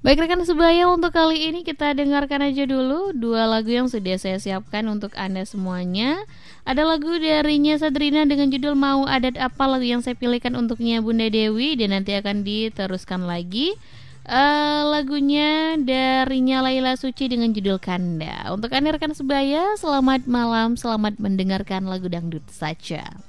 Baik rekan sebaya, untuk kali ini kita dengarkan aja dulu dua lagu yang sudah saya siapkan untuk Anda semuanya. Ada lagu dari Nya Sadrina dengan judul Mau Adat Apa, lagu yang saya pilihkan untuknya Bunda Dewi, dan nanti akan diteruskan lagi lagunya dari Nya Laila Suci dengan judul Kanda. Untuk Anda rekan sebaya, selamat malam, selamat mendengarkan lagu dangdut saja.